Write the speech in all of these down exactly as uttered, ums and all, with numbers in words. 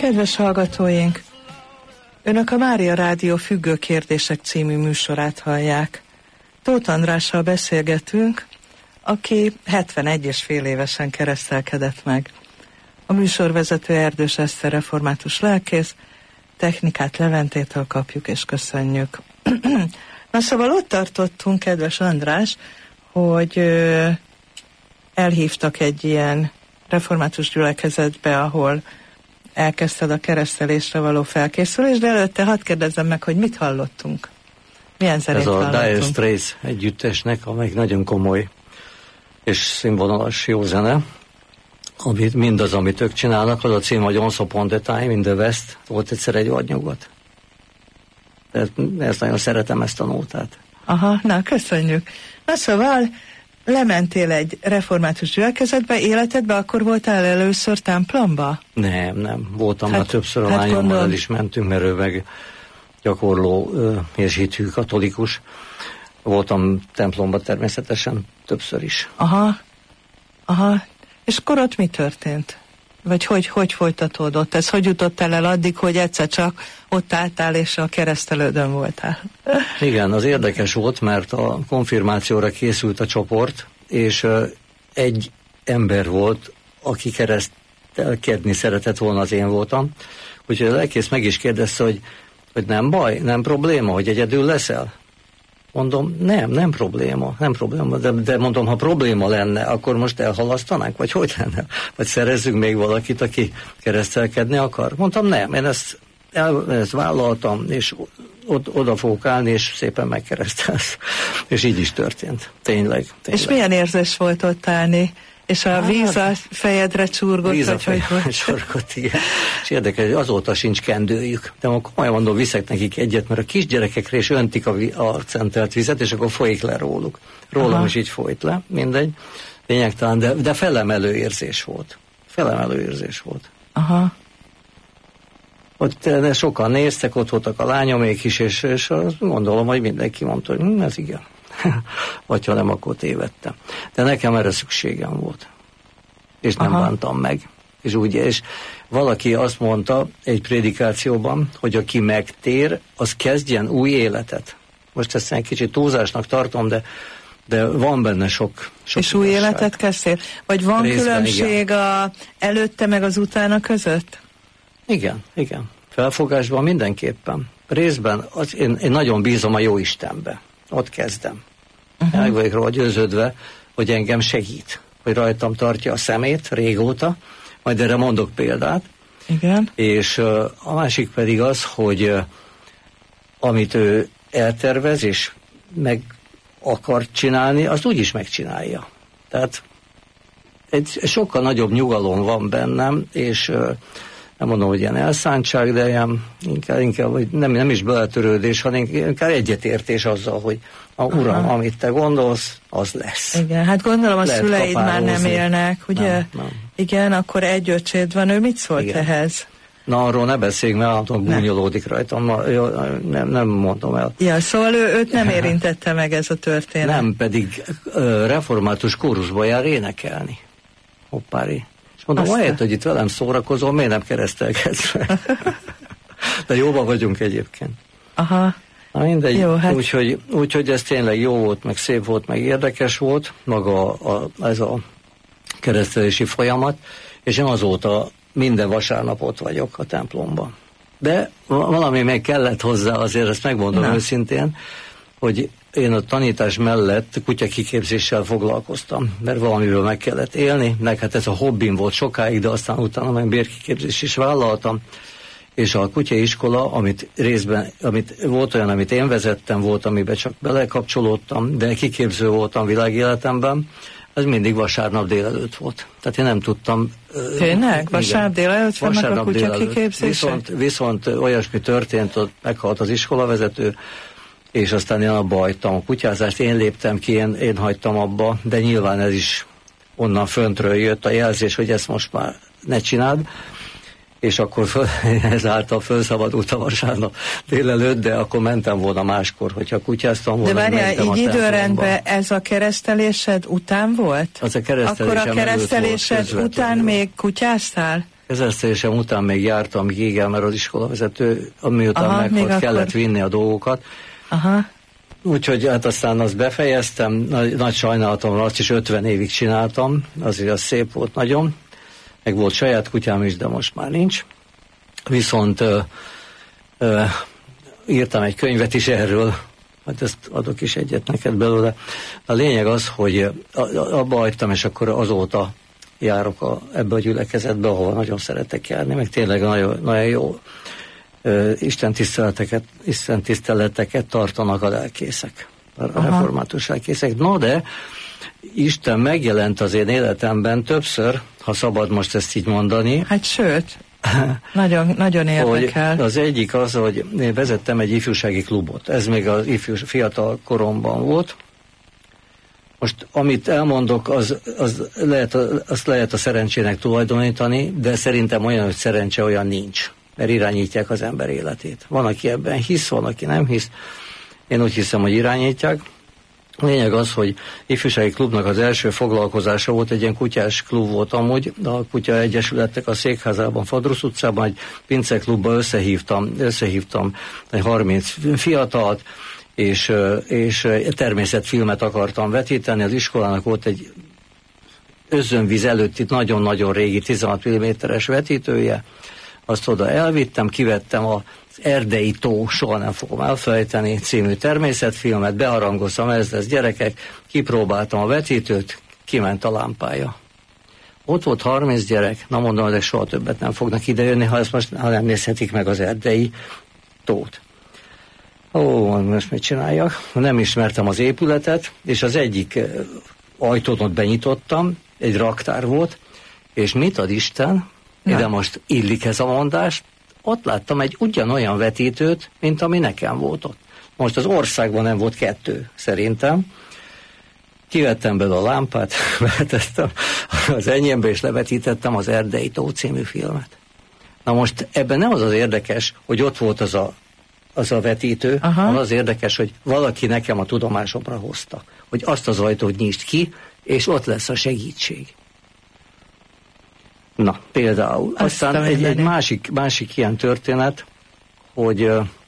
Kedves hallgatóink! Önök a Mária Rádió Függő Kérdések című műsorát hallják. Tóth Andrással beszélgetünk, aki hetvenegy és fél évesen keresztelkedett meg. A műsorvezető Erdős Eszter református lelkész, technikát Leventétől kapjuk és köszönjük. Na szóval ott tartottunk, kedves András, hogy ö, elhívtak egy ilyen református gyülekezetbe, ahol elkezdted a keresztelésre való felkészülést, de előtte hadd kérdezzem meg, hogy mit hallottunk? Milyen zenét hallottunk? Ez a Dire Straits együttesnek, amelyik nagyon komoly és színvonalas jó zene. Amit, mindaz, amit ők csinálnak, az a cím, hogy Once Upon a Time in the West, volt egyszer egy vadnyugat. Ezt nagyon szeretem, ezt a nótát. Aha, na, köszönjük. Na szóval, lementél egy református gyülekezetbe, életedbe, akkor voltál először templomba? Nem, nem. Voltam hát, már többször, a hát lányommal gondol... el is mentünk, mert ő meg gyakorló és hithű katolikus. Voltam templomba természetesen többször is. Aha, aha. És akkor ott mi történt? Vagy hogy, hogy folytatódott? Ez hogy jutottál el addig, hogy egyszer csak ott álltál és a keresztelődön voltál? Igen, az érdekes volt, mert a konfirmációra készült a csoport, és egy ember volt, aki keresztelkedni szeretett volna, az én voltam. Úgyhogy a lelkész meg is kérdezte, hogy, hogy nem baj, nem probléma, hogy egyedül leszel? Mondom, nem, nem probléma, nem probléma, de, de mondom, ha probléma lenne, akkor most elhalasztanánk, vagy hogy lenne? Vagy szerezzünk még valakit, aki keresztelkedni akar? Mondtam, nem, én ezt, el, ezt vállaltam, és od, oda fogok állni, és szépen megkeresztelsz. És így is történt, tényleg. tényleg. És milyen érzés volt ott állni? És a hát, víz a fejedre csurgott? Víz a fejedre csurgott, igen. És érdekes, hogy azóta sincs kendőjük. De ma komolyan mondom, viszek nekik egyet, mert a kisgyerekekre is öntik a, a szentelt vizet, és akkor folyik le róluk. Rólam Aha. is így folyt le, mindegy. Lényegtelen, de, de felemelő érzés volt. Felemelő érzés volt. Aha. Ott sokan néztek, ott voltak a lányomék is, és, és gondolom, hogy mindenki mondta, hogy hm, ez igen. Vagy ha nem, akkor tévedtem. De nekem erre szükségem volt. És nem Aha. bántam meg. És úgy, és valaki azt mondta egy prédikációban, hogy aki megtér, az kezdjen új életet. Most ezt egy kicsit túlzásnak tartom, de, de van benne sok, sok És új igazság. Életet kezdtél? Vagy van Részben, különbség igen. a előtte meg az utána között? Igen, igen. Felfogásban mindenképpen. Részben az, én, én nagyon bízom a jó Istenbe. Ott kezdem. Uh-huh. Meg vagyok róla győződve, hogy engem segít, hogy rajtam tartja a szemét régóta, majd erre mondok példát. Igen. És uh, a másik pedig az, hogy uh, amit ő eltervez és meg akar csinálni, azt úgyis megcsinálja. Tehát egy sokkal nagyobb nyugalom van bennem, és uh, nem mondom, hogy ilyen elszántság, de ilyen, inkább, inkább nem, nem is beletörődés, hanem inkább egyetértés azzal, hogy a Uram, Aha. amit te gondolsz, az lesz. Igen, hát gondolom a Lehet szüleid már nem élnek, ugye? Nem, nem. Igen, akkor egy öcséd van, ő mit szólt Igen. ehhez? Na, arról ne beszéljünk, mert általában gúnyolódik rajtam, nem, nem mondom el. Ja, szóval ő, őt nem érintette meg ez a történet. Nem, pedig uh, református kórusba jár énekelni. Hoppári. Mondom, ahelyett, hogy itt velem szórakozol, miért nem keresztelkedsz meg? De jóban vagyunk egyébként. Aha. Na mindegy, jó, hát... úgyhogy, úgyhogy ez tényleg jó volt, meg szép volt, meg érdekes volt, maga a, a, ez a keresztelési folyamat, és én azóta minden vasárnap ott vagyok a templomban. De valami meg kellett hozzá, azért ezt megmondom Na. őszintén, hogy én a tanítás mellett kutyakiképzéssel foglalkoztam, mert valamiről meg kellett élni, meg hát ez a hobbim volt sokáig, de aztán utána meg bérkiképzést is vállaltam, és a kutyaiskola, amit részben, amit volt olyan, amit én vezettem, volt, amiben csak belekapcsolódtam, de kiképző voltam világéletemben, az mindig vasárnap délelőtt volt. Tehát én nem tudtam... Tényleg? Vasárnap délelőtt vannak a kutyakiképzések? Viszont, viszont olyasmi történt, ott meghalt az iskolavezető, és aztán én abba hagytam a kutyázást, én léptem ki, én, én hagytam abba, de nyilván ez is onnan föntről jött a jelzés, hogy ezt most már ne csináld, és akkor föl, ezáltal felszabadult a vasárnap délelőtt, de akkor mentem volna máskor, hogyha kutyáztam volna. De várjál, így időrendben ez a keresztelésed után volt? Az a keresztelésem Akkor a keresztelésed után még kutyáztál? Ezerszeresem után még jártam Gégel, mert az iskolavezető, amiután Aha, meghalt, kellett akkor... vinni a dolgokat. Aha. Úgyhogy hát aztán azt befejeztem, nagy, nagy sajnálatomra azt is ötven évig csináltam, azért az szép volt nagyon, meg volt saját kutyám is, de most már nincs. Viszont ö, ö, írtam egy könyvet is erről, hát ezt adok is egyet neked belőle. A lényeg az, hogy abba hagytam, és akkor azóta járok a, ebbe a gyülekezetbe, ahol nagyon szeretek járni, meg tényleg nagyon, nagyon jó Isten tiszteleteket, Isten tiszteleteket tartanak a lelkészek, a református lelkészek. No, de Isten megjelent az én életemben többször, ha szabad most ezt így mondani. Hát sőt, nagyon, nagyon érdekel. Az egyik az, hogy én vezettem egy ifjúsági klubot. Ez még az ifjú, fiatal koromban volt. Most, amit elmondok, az, az lehet, azt lehet a szerencsének tulajdonítani, de szerintem olyan, hogy szerencse olyan nincs, mert irányítják az ember életét. Van, aki ebben hisz, van, aki nem hisz. Én úgy hiszem, hogy irányítják. A lényeg az, hogy ifjúsági klubnak az első foglalkozása volt, egy ilyen kutyás klub volt amúgy, a Kutya Egyesületnek a székházában, Fadrusz utcában, egy pinceklubba összehívtam, összehívtam egy harminc fiatalt, és, és természetfilmet akartam vetíteni. Az iskolának volt egy özönvíz előtti nagyon-nagyon régi tizenhat milliméteres vetítője, azt oda elvittem, kivettem az Erdei tó, soha nem fogom elfelejteni, című természetfilmet, beharangoztam, ez lesz gyerekek, kipróbáltam a vetítőt, kiment a lámpája. Ott volt harminc gyerek, na mondom, ezek soha többet nem fognak idejönni, ha, ezt most, ha nem nézhetik meg az Erdei tót. Ó, most mit csináljak? Nem ismertem az épületet, és az egyik ajtót ott benyitottam, egy raktár volt, és mit ad Isten, ja. Ide most illik ez a mondás, ott láttam egy ugyanolyan vetítőt, mint ami nekem volt ott. Most az országban nem volt kettő, szerintem. Kivettem belőle a lámpát, betettem az enyémbe, és levetítettem az Erdei tó című filmet. Na most ebben nem az az érdekes, hogy ott volt az a, az a vetítő, hanem az érdekes, hogy valaki nekem a tudomásomra hozta, hogy azt az ajtót nyisd ki, és ott lesz a segítség. Na, például. Aztán egy, egy másik, másik ilyen történet, hogy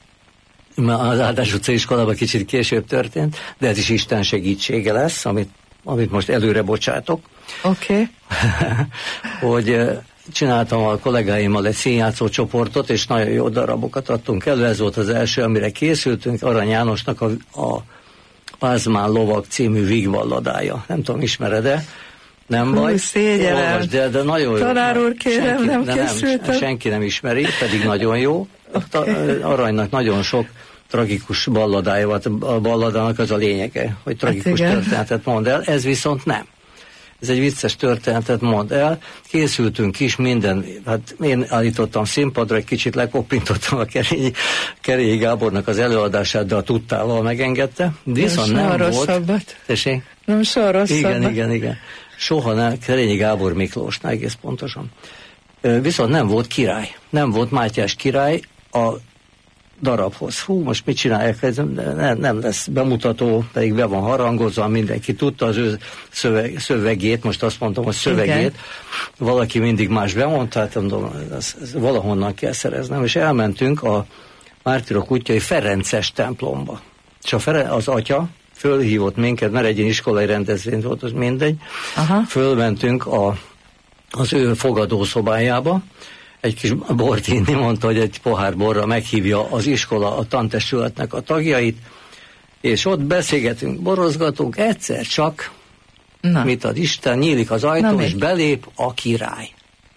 uh, az Áldás utcai iskolában kicsit később történt, de ez is Isten segítsége lesz, amit, amit most előre bocsátok. Oké. Okay. hogy uh, csináltam a kollégáimmal egy színjátszó csoportot, és nagyon jó darabokat adtunk elő. Ez volt az első, amire készültünk. Arany Jánosnak a, a Pázmán lovag című vígballadája. Nem tudom, ismered-e? Nem baj, olvasd, de, de nagyon jó. Tanár úr, kérem, senki, nem készültem. Nem, senki nem ismeri, pedig nagyon jó. Okay. Aranynak nagyon sok tragikus balladája volt. A balladának az a lényege, hogy tragikus hát történetet mond el. Ez viszont nem. Ez egy vicces történetet mond el. Készültünk is minden, hát én állítottam színpadra, egy kicsit lekoppintottam a Kerényi, Kerényi Gábornak az előadását, de a tudtával megengedte. Viszont nem, nem volt. Tessék? Nem soha rosszabbat. Igen, igen, igen. Soha nem, Kerényi Gábor Miklósnál egész pontosan. Viszont nem volt király. Nem volt Mátyás király a darabhoz. Hú, most mit csinálják? Ez nem, nem lesz bemutató, pedig be van harangozva, mindenki tudta az ő szöveg, szövegét, most azt mondtam, hogy szövegét. Igen. Valaki mindig más bemondta, hát mondom, ez, ez valahonnan kell szereznem, és elmentünk a Mártírok útjai Ferences templomba. És a Feren, az atya fölhívott minket, mert egy iskolai rendezvény volt, az mindegy. Aha. Fölmentünk a, az ő fogadószobájába, egy kis bort inni, mondta, hogy egy pohár borra meghívja az iskola, a tantestületnek a tagjait, és ott beszélgetünk, borozgatunk, egyszer csak, na. Mit ad Isten, nyílik az ajtó, na, és belép a király.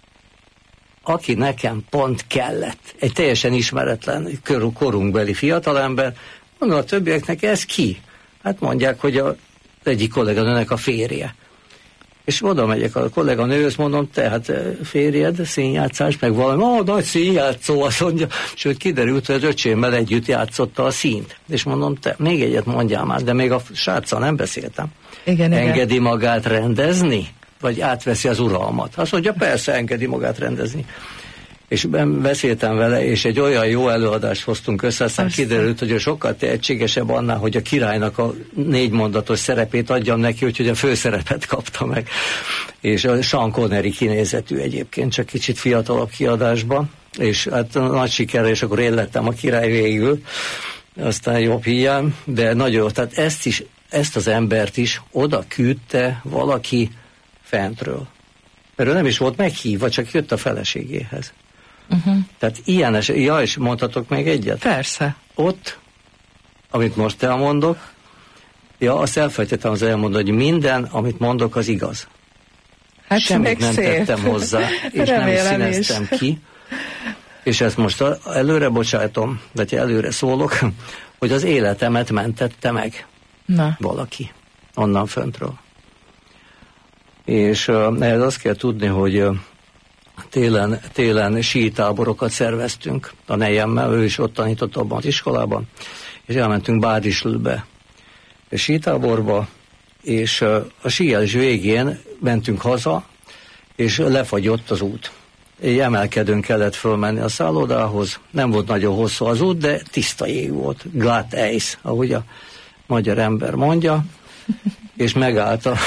Aki nekem pont kellett. Egy teljesen ismeretlen korunkbeli fiatalember, mondom a többieknek, ez ki? Hát mondják, hogy a egyik kolléganőnek a férje. És oda megyek a kolléganőhöz, mondom, te hát férjed, színjátszás, meg valami, ó, nagy színjátszó, azt mondja, sőt kiderült, hogy az öcsémmel együtt játszotta a színt. És mondom, te még egyet mondjál már, de még a sráccal nem beszéltem. Igen, engedi igen. magát rendezni? Vagy átveszi az uralmat? Azt mondja, persze, engedi magát rendezni. és beszéltem vele, és egy olyan jó előadást hoztunk össze, aztán Aztán. kiderült, hogy ő sokkal tehetségesebb annál, hogy a királynak a négy mondatos szerepét adjam neki, úgyhogy a főszerepet kapta meg. És a Sean Connery kinézetű egyébként, csak kicsit fiatalabb kiadásban, és hát nagy sikerre, és akkor én lettem a király végül, aztán jobb hiány, de nagyon jó. Tehát ezt is, ezt az embert is oda küldte valaki fentről. Mert ő nem is volt meghívva, csak jött a feleségéhez. Uh-huh. Tehát ilyen eset, ja, és mondhatok még egyet? Persze. Ott, amit most elmondok, ja, azt elfelejtettem az elmondani, hogy minden, amit mondok, az igaz. Hát semmit nem szép. tettem hozzá, és Remélem nem is színeztem is. ki. És ezt most előre bocsájtom, vagy előre szólok, hogy az életemet mentette meg Na. valaki onnan föntről. És uh, ehhez azt kell tudni, hogy uh, télen, télen sítáborokat szerveztünk a nejemmel, ő is ott tanított abban az iskolában, és elmentünk Bádislbe sítáborba, és uh, a síelés végén mentünk haza, és lefagyott az út. Egy emelkedőn kellett fölmenni a szállodához, nem volt nagyon hosszú az út, de tiszta jég volt, glatt ijs, ahogy a magyar ember mondja, és megállt a,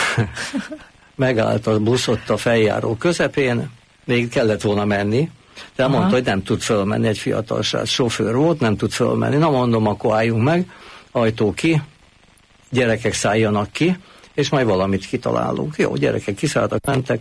megállt a busz ott a feljáró közepén, még kellett volna menni, de Aha. mondta, hogy nem tud fölmenni, egy fiatal srác, sofőr volt, nem tud fölmenni. Na mondom, akkor álljunk meg, ajtó ki, gyerekek szálljanak ki, és majd valamit kitalálunk. Jó, gyerekek kiszálltak, mentek,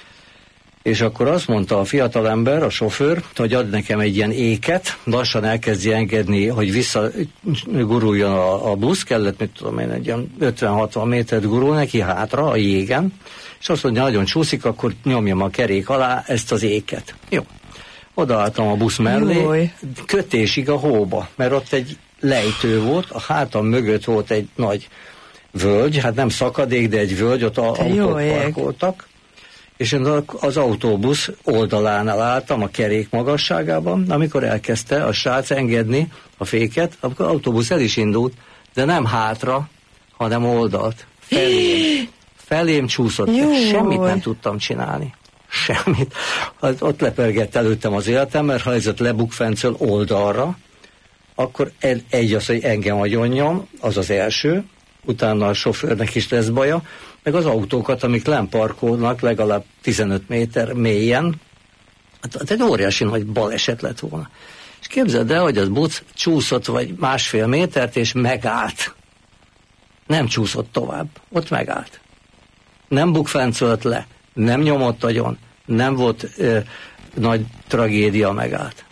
és akkor azt mondta a fiatalember, a sofőr, hogy ad nekem egy ilyen éket, lassan elkezdi engedni, hogy visszaguruljon a, a busz, kellett, mit tudom én, egy ilyen ötven-hatvan métert gurul neki hátra a jégen, és azt mondja, nagyon csúszik, akkor nyomjam a kerék alá ezt az éket. Jó. Odaálltam a busz mellé, Júj. kötésig a hóba, mert ott egy lejtő volt, a hátam mögött volt egy nagy völgy, hát nem szakadék, de egy völgy, ott autók parkoltak, és én az autóbusz oldalánál álltam a kerék magasságában, amikor elkezdte a srác engedni a féket, akkor az autóbusz el is indult, de nem hátra, hanem oldalt. Felém, felém csúszott. Semmit nem tudtam csinálni. Semmit. Ott lepergett előttem az életem, mert ha ez ott lebukfencöl oldalra, akkor egy az, hogy engem agyonnyom, az az első, utána a sofőrnek is lesz baja, meg az autókat, amik lemparkolnak legalább tizenöt méter mélyen, hát egy óriási nagy baleset lett volna. És képzeld el, hogy az busz csúszott vagy másfél métert, és megállt. Nem csúszott tovább, ott megállt. Nem bukfencölt le, nem nyomott agyon, nem volt ö, nagy tragédia, megállt.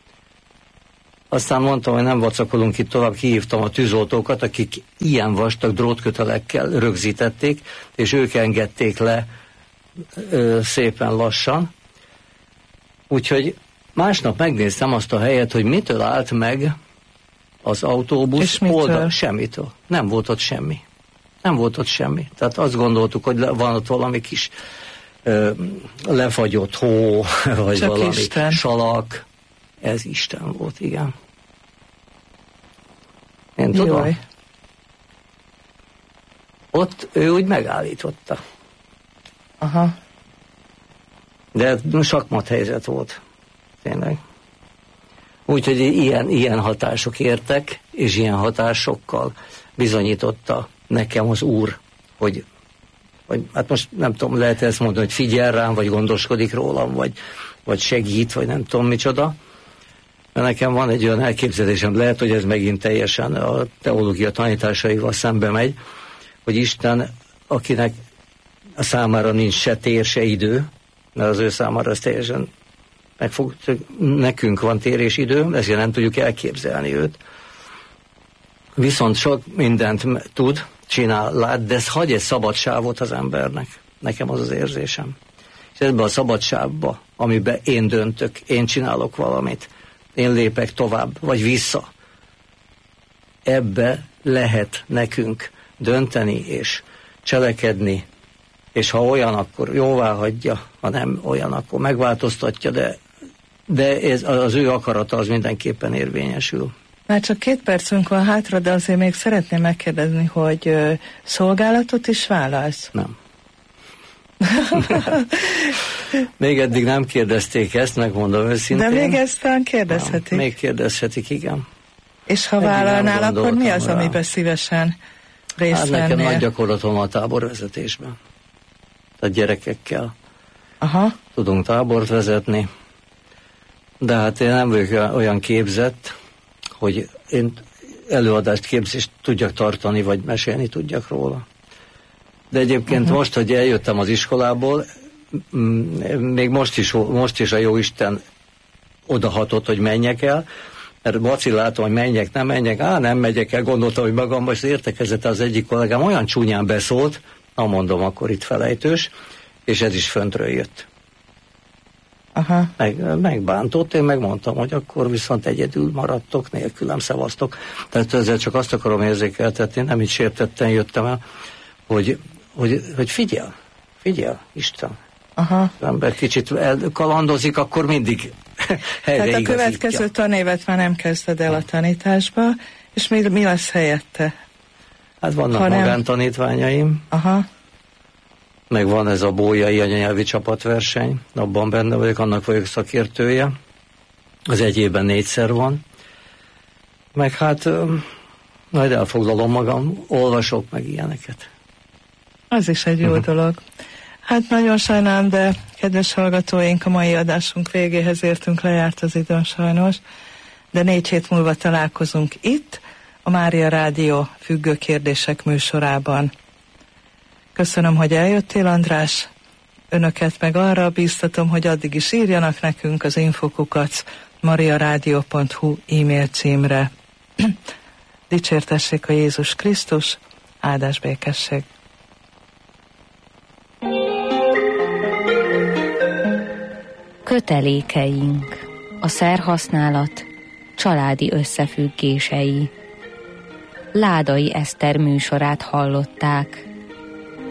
Aztán mondtam, hogy nem vacakolunk itt tovább, kihívtam a tűzoltókat, akik ilyen vastag drótkötelekkel rögzítették, és ők engedték le ö, szépen lassan. Úgyhogy másnap megnéztem azt a helyet, hogy mitől állt meg az autóbusz oldal. Semmitől. Nem volt ott semmi. Nem volt ott semmi. Tehát azt gondoltuk, hogy van ott valami kis ö, lefagyott hó, vagy Csak valami Isten. salak. Ez Isten volt, igen. Én tudom. Jaj. Ott ő úgy megállította. Aha. De sakmat helyzet volt. Tényleg. Úgyhogy ilyen, ilyen hatások értek, és ilyen hatásokkal bizonyította nekem az Úr, hogy, hogy hát most nem tudom, lehet ezt mondani, hogy figyel rám, vagy gondoskodik rólam, vagy, vagy segít, vagy nem tudom micsoda. Mert nekem van egy olyan elképzelésem, lehet, hogy ez megint teljesen a teológia tanításaival szembe megy, hogy Isten, akinek a számára nincs se tér, se idő, mert az ő számára ez teljesen megfog, nekünk van tér és idő, ezért nem tudjuk elképzelni őt. Viszont sok mindent tud, csinál, lát, de ez hagy egy szabadsávot az embernek. Nekem az az érzésem. És ebben a szabadságban, amiben én döntök, én csinálok valamit, én lépek tovább, vagy vissza. Ebbe lehet nekünk dönteni és cselekedni, és ha olyan, akkor jóvá hagyja, ha nem olyan, akkor megváltoztatja, de, de ez, az ő akarata az mindenképpen érvényesül. Már csak két percünk van hátra, de azért még szeretném megkérdezni, hogy ö, szolgálatot is vállalsz? Nem. Még eddig nem kérdezték ezt, megmondom őszintén. De még ezt talán kérdezhetik. Nem, még kérdezhetik, igen. És ha vállalnál, akkor mi az, rá. amiben szívesen részt hát vennél? Nekem nagy gyakorlatom a táborvezetésben. Tehát gyerekekkel. Aha. Tudunk tábort vezetni. De hát én nem vagyok olyan képzett, hogy én előadást, képzést tudjak tartani, vagy mesélni tudjak róla. De egyébként uh-huh. most, hogy eljöttem az iskolából, még most is, most is a Jóisten odahatott, hogy menjek el, mert vacilláltam, hogy menjek, nem menjek, á, nem megyek el, gondoltam, hogy magamban, és értekezett az egyik kollégám, olyan csúnyán beszólt, na mondom, akkor itt felejtős, és ez is föntről jött. Aha. Meg, megbántott, én megmondtam, hogy akkor viszont egyedül maradtok, nélkülem szavaztok. Tehát ezzel csak azt akarom érzékeltetni, nem így sértetten jöttem el, hogy, hogy, hogy figyel, figyel, Isten. Aha. Az ember kicsit kalandozik, akkor mindig helyre Tehát a igazítja. következő tanévet már nem kezded el a tanításba, és mi, mi lesz helyette? Hát vannak ha magántanítványaim. Aha. Meg van ez a Bolyai anyanyelvi csapatverseny, abban benne vagyok, annak vagyok szakértője. Az egy évben négyszer van. Meg hát majd elfoglalom magam, olvasok meg ilyeneket. Az is egy jó uh-huh. dolog. Hát nagyon sajnálom, de kedves hallgatóink, a mai adásunk végéhez értünk, lejárt az időn sajnos, de négy hét múlva találkozunk itt, a Mária Rádió Függő Kérdések műsorában. Köszönöm, hogy eljöttél, András. Önöket meg arra bíztatom, hogy addig is írjanak nekünk az infokukac mariaradio pont hu e-mail címre. Dicsértessék a Jézus Krisztus, áldás békesség. Kötelékeink, a szerhasználat családi összefüggései. Ládai Eszter műsorát hallották.